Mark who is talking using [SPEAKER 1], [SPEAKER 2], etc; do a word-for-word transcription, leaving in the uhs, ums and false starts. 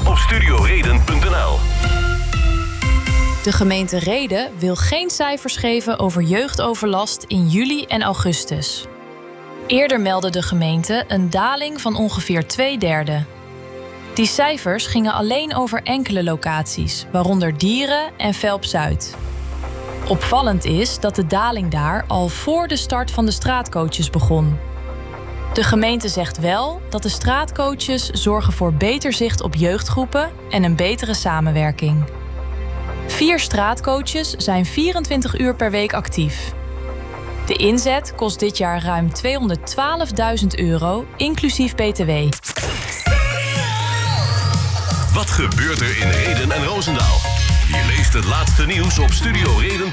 [SPEAKER 1] op studioreden punt n l.
[SPEAKER 2] De gemeente Rheden wil geen cijfers geven over jeugdoverlast in juli en augustus. Eerder meldde de gemeente een daling van ongeveer twee derde. Die cijfers gingen alleen over enkele locaties, waaronder Dieren en Velp-Zuid. Opvallend is dat de daling daar al voor de start van de straatcoaches begon. De gemeente zegt wel dat de straatcoaches zorgen voor beter zicht op jeugdgroepen en een betere samenwerking. Vier straatcoaches zijn vierentwintig uur per week actief. De inzet kost dit jaar ruim tweehonderdtwaalfduizend euro, inclusief B T W.
[SPEAKER 1] Wat gebeurt er in Rheden en Roosendaal? Je leest het laatste nieuws op studioreden punt n l.